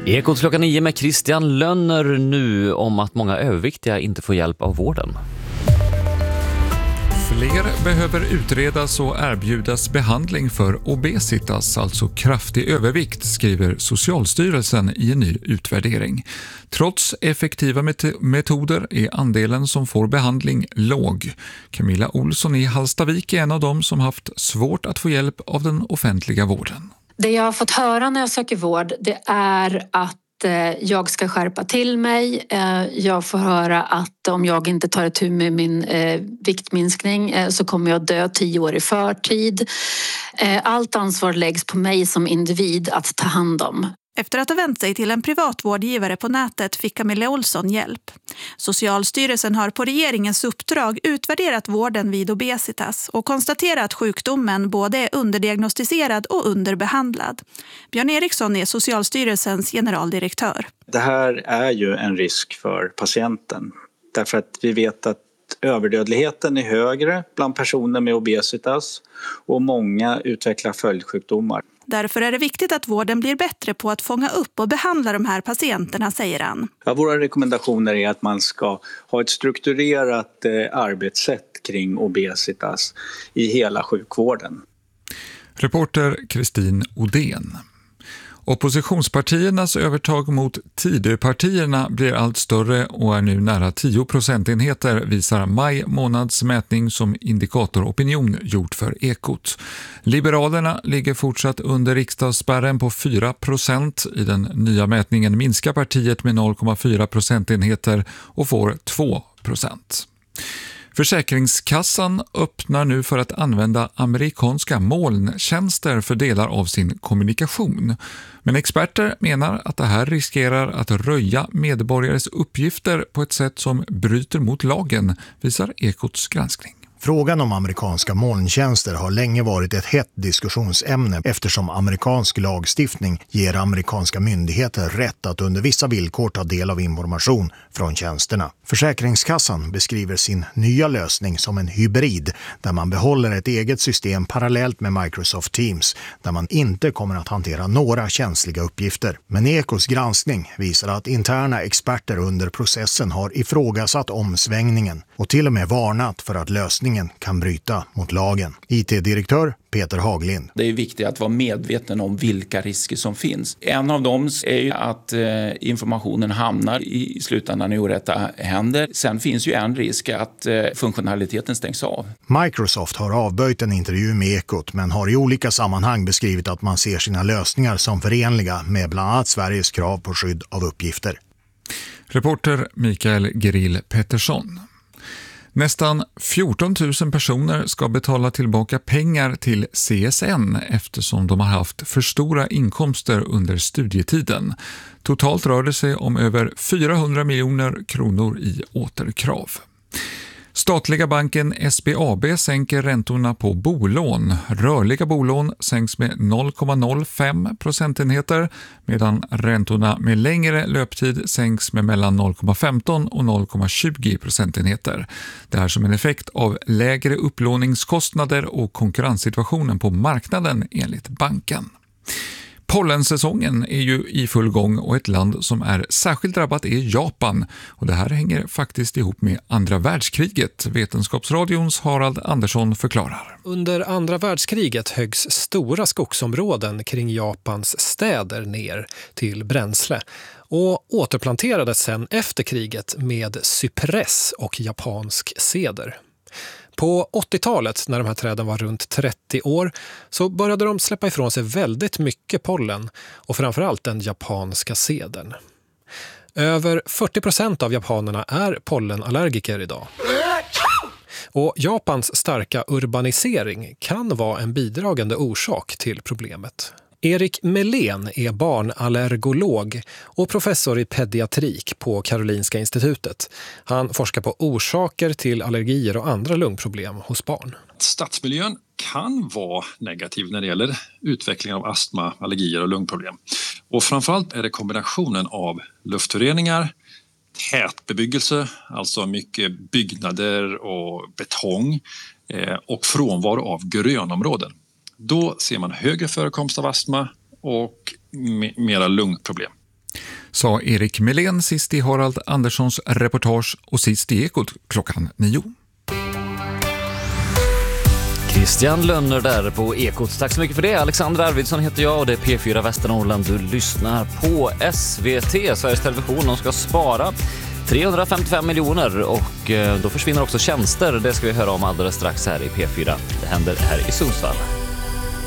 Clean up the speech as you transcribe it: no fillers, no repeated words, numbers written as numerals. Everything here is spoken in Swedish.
Ekot klockan 9 med Christian Lönner nu om att många överviktiga inte får hjälp av vården. Fler behöver utredas och erbjudas behandling för obesitas, alltså kraftig övervikt, skriver Socialstyrelsen i en ny utvärdering. Trots effektiva metoder är andelen som får behandling låg. Camilla Olsson i Hallstavik är en av dem som haft svårt att få hjälp av den offentliga vården. Det jag har fått höra när jag söker vård, det är att jag ska skärpa till mig. Jag får höra att om jag inte tar itu med min viktminskning så kommer jag dö 10 år i förtid. Allt ansvar läggs på mig som individ att ta hand om. Efter att ha vänt sig till en privat vårdgivare på nätet fick Camilla Olsson hjälp. Socialstyrelsen har på regeringens uppdrag utvärderat vården vid obesitas och konstaterat att sjukdomen både är underdiagnostiserad och underbehandlad. Björn Eriksson är Socialstyrelsens generaldirektör. Det här är ju en risk för patienten därför att vi vet att överdödligheten är högre bland personer med obesitas och många utvecklar följdsjukdomar. Därför är det viktigt att vården blir bättre på att fånga upp och behandla de här patienterna, säger han. Ja, våra rekommendationer är att man ska ha ett strukturerat arbetssätt kring obesitas i hela sjukvården. Reporter Kristin Odén. Oppositionspartiernas övertag mot Tidöpartierna blir allt större och är nu nära 10 procentenheter, visar maj månads mätning som Indikator Opinion gjort för Ekot. Liberalerna ligger fortsatt under riksdagsspärren på 4%. I den nya mätningen minskar partiet med 0,4 procentenheter och får 2%. Försäkringskassan öppnar nu för att använda amerikanska molntjänster för delar av sin kommunikation. Men experter menar att det här riskerar att röja medborgares uppgifter på ett sätt som bryter mot lagen, visar Ekots granskning. Frågan om amerikanska molntjänster har länge varit ett hett diskussionsämne eftersom amerikansk lagstiftning ger amerikanska myndigheter rätt att under vissa villkor ta del av information från tjänsterna. Försäkringskassan beskriver sin nya lösning som en hybrid där man behåller ett eget system parallellt med Microsoft Teams där man inte kommer att hantera några känsliga uppgifter. Men Ekots granskning visar att interna experter under processen har ifrågasatt omsvängningen och till och med varnat för att lösningen kan bryta mot lagen. IT-direktör Peter Haglind. Det är viktigt att vara medveten om vilka risker som finns. En av dem är ju att informationen hamnar i slutändan i orätta händer. Sen finns ju en risk att funktionaliteten stängs av. Microsoft har avböjt en intervju med Ekot men har i olika sammanhang beskrivit att man ser sina lösningar som förenliga med bland annat Sveriges krav på skydd av uppgifter. Reporter Mikael Grill Pettersson. Nästan 14 000 personer ska betala tillbaka pengar till CSN eftersom de har haft för stora inkomster under studietiden. Totalt rör det sig om över 400 miljoner kronor i återkrav. Statliga banken SBAB sänker räntorna på bolån. Rörliga bolån sänks med 0,05 procentenheter medan räntorna med längre löptid sänks med mellan 0,15 och 0,20 procentenheter. Det är som en effekt av lägre upplåningskostnader och konkurrenssituationen på marknaden enligt banken. Pollensäsongen är ju i full gång och ett land som är särskilt drabbat är Japan. Och det här hänger faktiskt ihop med andra världskriget. Vetenskapsradions Harald Andersson förklarar. Under andra världskriget höggs stora skogsområden kring Japans städer ner till bränsle och återplanterades sedan efter kriget med cypress och japansk ceder. På 80-talet, när de här träden var runt 30 år, så började de släppa ifrån sig väldigt mycket pollen och framförallt den japanska cedern. Över 40% av japanerna är pollenallergiker idag. Och Japans starka urbanisering kan vara en bidragande orsak till problemet. Erik Melén är barnallergolog och professor i pediatrik på Karolinska institutet. Han forskar på orsaker till allergier och andra lungproblem hos barn. Stadsmiljön kan vara negativ när det gäller utvecklingen av astma, allergier och lungproblem. Och framförallt är det kombinationen av luftföroreningar, tätbebyggelse, alltså mycket byggnader och betong och frånvaro av grönområden. Då ser man högre förekomst av astma och mera lungproblem. sa Erik Melén sist i Harald Anderssons reportage och sist i Ekot 9. Christian Lönner där på Ekot. Tack så mycket för det. Alexander Arvidsson heter jag och det är P4 Västernorrland. Du lyssnar på SVT, Sveriges Television. De ska spara 355 miljoner och då försvinner också tjänster. Det ska vi höra om alldeles strax här i P4. Det händer här i Sundsvall.